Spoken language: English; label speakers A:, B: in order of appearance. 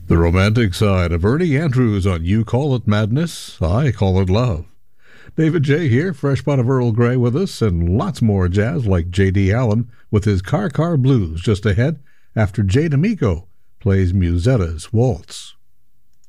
A: The romantic side of Ernie Andrews on You Call It Madness, I Call It Love. David J. here, fresh pot of Earl Grey with us, and lots more jazz like J.D. Allen with his Car Car Blues just ahead after Jay D'Amico plays Musetta's Waltz.